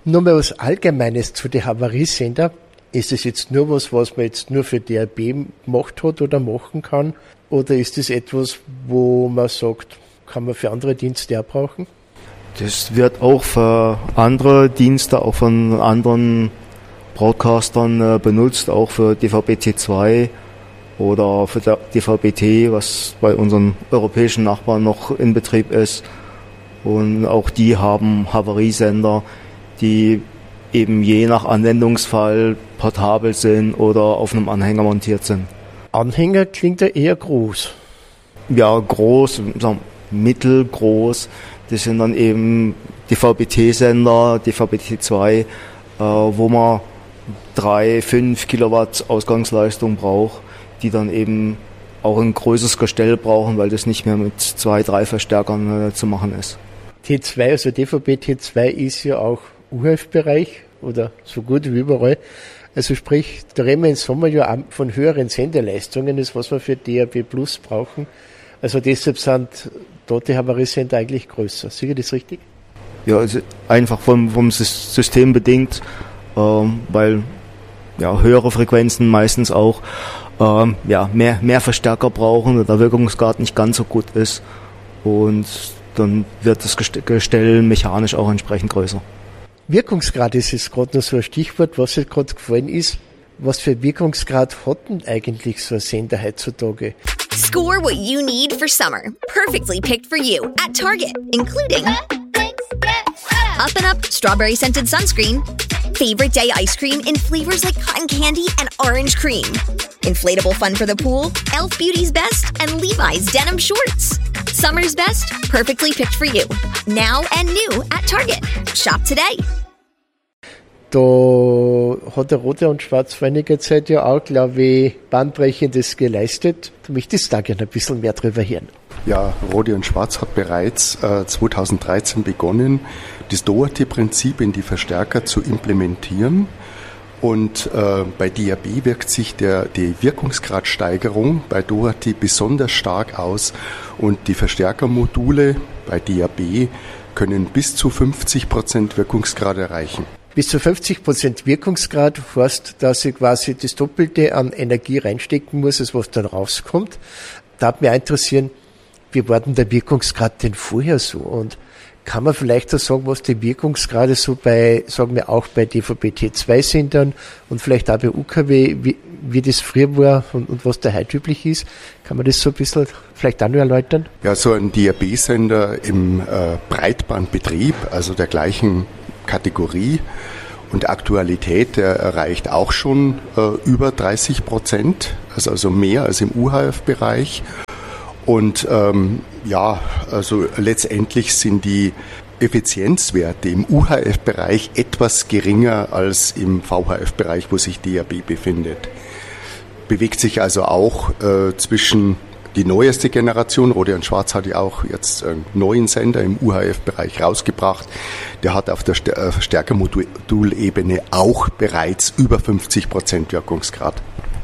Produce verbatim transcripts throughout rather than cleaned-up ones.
Nur mal was Allgemeines zu den Havariesender. Ist es jetzt nur was, was man jetzt nur für D A B gemacht hat oder machen kann? Oder ist es etwas, wo man sagt, kann man für andere Dienste auch brauchen? Das wird auch für andere Dienste, auch von anderen Broadcastern äh, benutzt, auch für D V B T zwei oder für D V B T, was bei unseren europäischen Nachbarn noch in Betrieb ist. Und auch die haben Havariesender, die eben je nach Anwendungsfall portabel sind oder auf einem Anhänger montiert sind. Anhänger klingt ja eher groß. Ja, groß, sagen, mittelgroß. Das sind dann eben D V B T-Sender, D V B T zwei, äh, wo man drei, fünf Kilowatt Ausgangsleistung braucht, die dann eben auch ein größeres Gestell brauchen, weil das nicht mehr mit zwei, drei Verstärkern äh, zu machen ist. T zwei, also D V B T zwei ist ja auch U H F-Bereich oder so gut wie überall. Also sprich, da reden wir im Sommer ja auch von höheren Sendeleistungen, das was wir für D A B Plus brauchen. Also deshalb sind dort die Havariesender eigentlich größer. Sehe ich das richtig? Ja, also einfach vom, vom System bedingt, ähm, weil ja, höhere Frequenzen meistens auch ähm, ja, mehr, mehr Verstärker brauchen und der Wirkungsgrad nicht ganz so gut ist. Und dann wird das Gestell mechanisch auch entsprechend größer. Wirkungsgrad ist jetzt gerade noch so ein Stichwort, was jetzt gerade gefallen ist. Was für Wirkungsgrad hat denn eigentlich so ein Sender heutzutage? Score what you need for summer. Perfectly picked for you at Target, including Up and Up Strawberry Scented Sunscreen, Favorite Day Ice Cream in flavors like cotton candy and orange cream, Inflatable Fun for the Pool, Elf Beauty's Best, and Levi's Denim Shorts. Summer's best, perfectly picked for you. Now and new at Target. Shop today. Da hat der Rote und Schwarz vor einiger Zeit ja auch, glaube ich, Bahnbrechendes geleistet. Da möchte ich da gerne ein bisschen mehr drüber hören. Ja, Rote und Schwarz hat bereits äh, zweitausenddreizehn begonnen, das Doherty-Prinzip in die Verstärker zu implementieren. Und äh, bei D A B wirkt sich der, die Wirkungsgradsteigerung bei Doherty besonders stark aus. Und die Verstärkermodule bei D A B können bis zu fünfzig Prozent Wirkungsgrad erreichen. Bis zu fünfzig Prozent Wirkungsgrad heißt, dass ich quasi das Doppelte an Energie reinstecken muss, als was dann rauskommt. Da hat mich auch interessieren, wie war denn der Wirkungsgrad denn vorher so? Und kann man vielleicht auch sagen, was die Wirkungsgrade so bei, sagen wir auch bei D V B T zwei Sendern und vielleicht auch bei U K W, wie, wie das früher war und, und was da heute üblich ist? Kann man das so ein bisschen vielleicht auch noch erläutern? Ja, so ein D A B-Sender im äh, Breitbandbetrieb, also der gleichen Kategorie und Aktualität, der erreicht auch schon äh, über dreißig Prozent, also, also mehr als im U H F-Bereich. Und ähm, ja, also letztendlich sind die Effizienzwerte im U H F-Bereich etwas geringer als im V H F-Bereich, wo sich D A B befindet. Bewegt sich also auch äh, zwischen die neueste Generation, Rote und Schwarz hat ja auch jetzt einen neuen Sender im U H F-Bereich rausgebracht. Der hat auf der Verstärkermodulebene auch bereits über fünfzig Prozent Wirkungsgrad.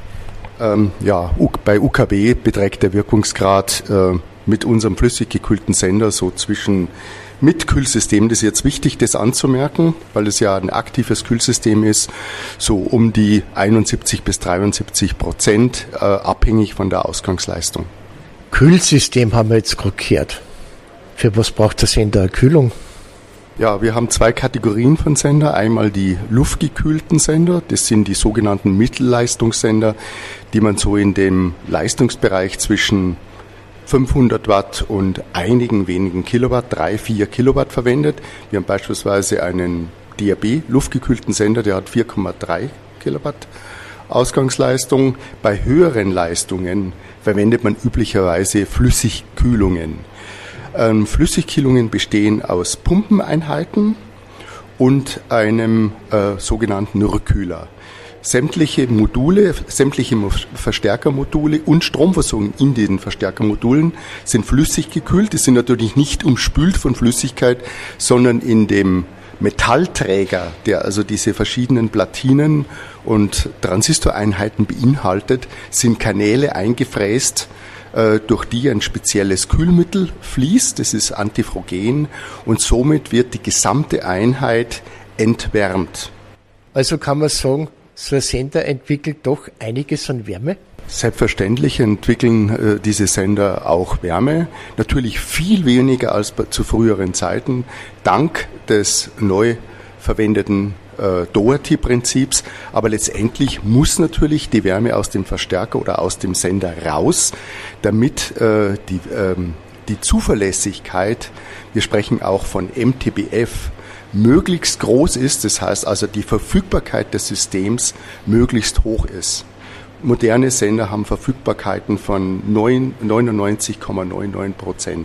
Ähm, ja, bei U K W beträgt der Wirkungsgrad äh, mit unserem flüssig gekühlten Sender so zwischen mit Kühlsystem, das ist jetzt wichtig, das anzumerken, weil es ja ein aktives Kühlsystem ist, so um die einundsiebzig bis dreiundsiebzig Prozent, äh, abhängig von der Ausgangsleistung. Kühlsystem haben wir jetzt gerade gehört. Für was braucht der Sender eine Kühlung? Ja, wir haben zwei Kategorien von Sender. Einmal die luftgekühlten Sender, das sind die sogenannten Mittelleistungssender, die man so in dem Leistungsbereich zwischen fünfhundert Watt und einigen wenigen Kilowatt, drei, vier Kilowatt verwendet. Wir haben beispielsweise einen D A B luftgekühlten Sender, der hat vier Komma drei Kilowatt Ausgangsleistung. Bei höheren Leistungen verwendet man üblicherweise Flüssigkühlungen. Ähm, Flüssigkühlungen bestehen aus Pumpeneinheiten und einem äh, sogenannten Rückkühler. Sämtliche Module, sämtliche Verstärkermodule und Stromversorgung in den Verstärkermodulen sind flüssig gekühlt. Die sind natürlich nicht umspült von Flüssigkeit, sondern in dem Metallträger, der also diese verschiedenen Platinen und Transistoreinheiten beinhaltet, sind Kanäle eingefräst, äh, durch die ein spezielles Kühlmittel fließt. Das ist Antifrogen und somit wird die gesamte Einheit entwärmt. Also kann man sagen, so ein Sender entwickelt doch einiges an Wärme? Selbstverständlich entwickeln äh, diese Sender auch Wärme, natürlich viel weniger als bei, zu früheren Zeiten, dank des neu verwendeten äh, Doherty-Prinzips, aber letztendlich muss natürlich die Wärme aus dem Verstärker oder aus dem Sender raus, damit äh, die, ähm, die Zuverlässigkeit, wir sprechen auch von M T B F, möglichst groß ist, das heißt also die Verfügbarkeit des Systems möglichst hoch ist. Moderne Sender haben Verfügbarkeiten von neunundneunzig Komma neunundneunzig Prozent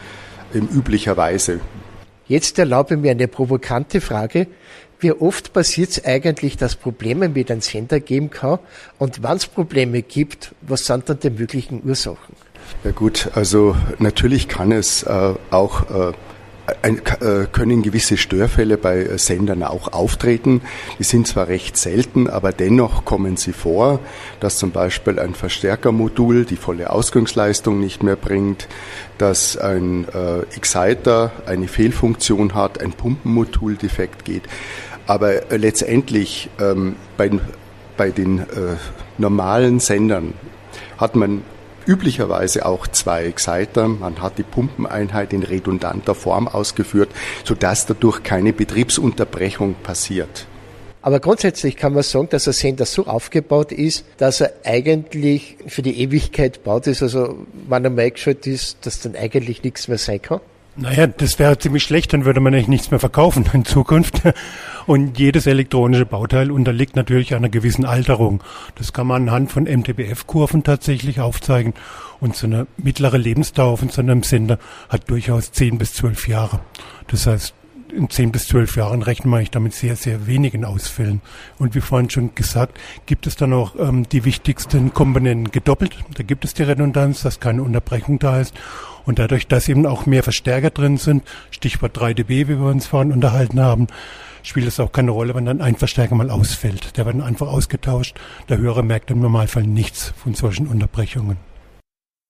üblicherweise. Jetzt erlaube mir eine provokante Frage. Wie oft passiert es eigentlich, dass Probleme mit einem Sender geben kann? Und wenn es Probleme gibt, was sind dann die möglichen Ursachen? Ja gut, also natürlich kann es äh, auch äh, Ein, äh, können gewisse Störfälle bei äh, Sendern auch auftreten. Die sind zwar recht selten, aber dennoch kommen sie vor, dass zum Beispiel ein Verstärkermodul die volle Ausgangsleistung nicht mehr bringt, dass ein äh, Exciter eine Fehlfunktion hat, ein Pumpenmodul defekt geht. Aber äh, letztendlich ähm, bei, bei den äh, normalen Sendern hat man üblicherweise auch zwei Exciter. Man hat die Pumpeneinheit in redundanter Form ausgeführt, sodass dadurch keine Betriebsunterbrechung passiert. Aber grundsätzlich kann man sagen, dass ein Sender so aufgebaut ist, dass er eigentlich für die Ewigkeit baut ist. Also wenn er mal eingeschaltet ist, dass dann eigentlich nichts mehr sein kann. Naja, das wäre ziemlich schlecht, dann würde man eigentlich nichts mehr verkaufen in Zukunft. Und jedes elektronische Bauteil unterliegt natürlich einer gewissen Alterung. Das kann man anhand von M T B F-Kurven tatsächlich aufzeigen. Und so eine mittlere Lebensdauer von so einem Sender hat durchaus zehn bis zwölf Jahre. Das heißt, in zehn bis zwölf Jahren rechnen wir eigentlich damit sehr, sehr wenigen Ausfällen. Und wie vorhin schon gesagt, gibt es dann auch ähm, die wichtigsten Komponenten gedoppelt. Da gibt es die Redundanz, dass keine Unterbrechung da ist. Und dadurch, dass eben auch mehr Verstärker drin sind, Stichwort drei dB, wie wir uns vorhin unterhalten haben, spielt es auch keine Rolle, wenn dann ein Verstärker mal ausfällt. Der wird dann einfach ausgetauscht. Der Hörer merkt im Normalfall nichts von solchen Unterbrechungen.